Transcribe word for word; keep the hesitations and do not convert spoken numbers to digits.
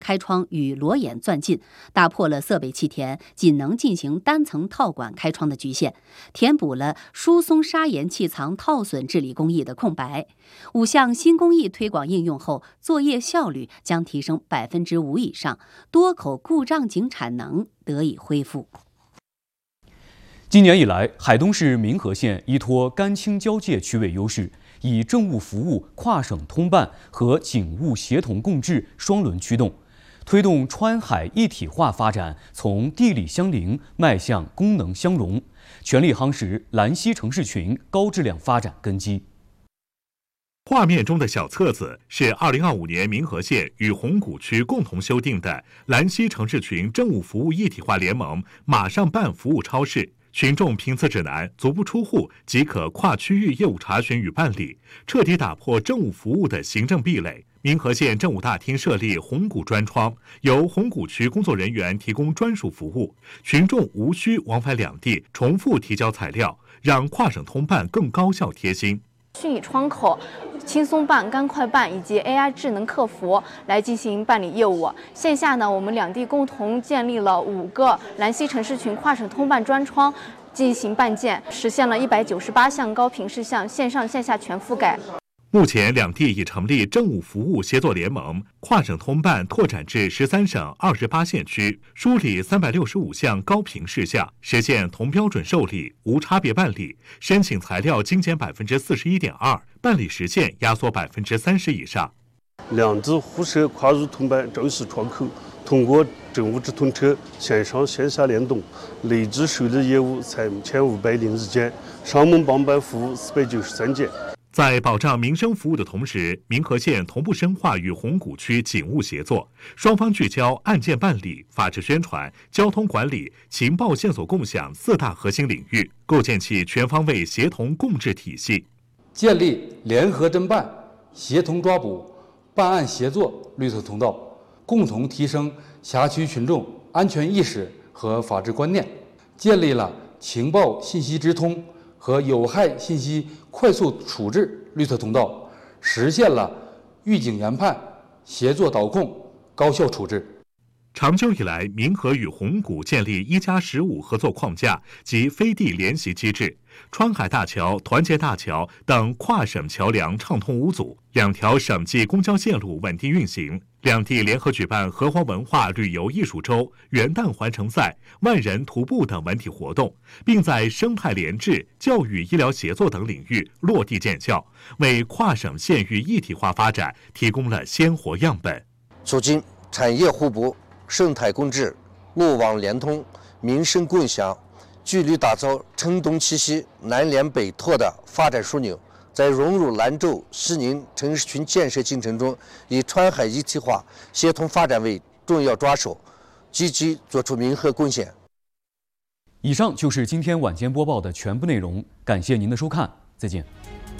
开窗与裸眼钻进，打破了色北气田仅能进行单层套管开窗的局限，填补了疏松砂岩气藏套损治理工艺的空白。五项新工艺推广应用后，作业效率将提升百分之五以上，多口故障井产能得以恢复。 今年以来，海东市民和县依托甘青交界区位优势，以政务服务跨省通办和警务协同共治双轮驱动，推动川海一体化发展从地理相邻迈向功能相融，全力夯实兰溪城市群高质量发展根基。 画面中的小册子是二零二五年民和县与红谷区共同修订的兰溪城市群政务服务一体化联盟马上办服务超市。群众凭此指南，足不出户即可跨区域业务查询与办理，彻底打破政务服务的行政壁垒。民和县政务大厅设立红谷专窗，由红谷区工作人员提供专属服务，群众无需往返两地重复提交材料，让跨省通办更高效贴心。 虚拟窗口、轻松办、干快办以及 A I 智能客服来进行办理业务。线下呢，我们两地共同建立了五个兰溪城市群跨省通办专窗，进行办件，实现了一百九十八项高频事项线上线下全覆盖。 目前，两地已成立政务服务协作联盟，跨省通办拓展至十三省二十八县区，梳理三百六十五项高频事项，实现同标准受理、无差别办理，申请材料精简百分之四十一点二，办理时限压缩百分之三十以上。 两地互设跨入通办正式窗口，通过政务直通车线上线下联动，累计受理业务三千五百零一件，上门帮办服务四百九十三件。 在保障民生服务的同时，民和县同步深化与红谷区警务协作，双方聚焦案件办理、法治宣传、交通管理、情报线索共享四大核心领域，构建起全方位协同共治体系， 建立联合侦办、协同抓捕、办案协作绿色通道，共同提升辖区群众安全意识和法治观念，建立了情报信息直通和有害信息快速处置绿色通道，实现了预警研判、协作导控、高效处置。 长久以来，民和与红谷建立一加十五合作框架及飞地联席机制，川海大桥、团结大桥等跨省桥梁畅通无阻，两条省际公交线路稳定运行。两地联合举办荷花文化旅游艺术周、元旦环城赛、万人徒步等文体活动，并在生态联治、教育医疗协作等领域落地见效，为跨省县域一体化发展提供了鲜活样本。 促进产业互补、生态共治、路网联通、民生共享，聚力打造承东气息、南联北拓的发展枢纽。在融入兰州、西宁城市群建设进程中，以川海一体化、协同发展为重要抓手，积极作出民和贡献。 以上就是今天晚间播报的全部内容，感谢您的收看，再见。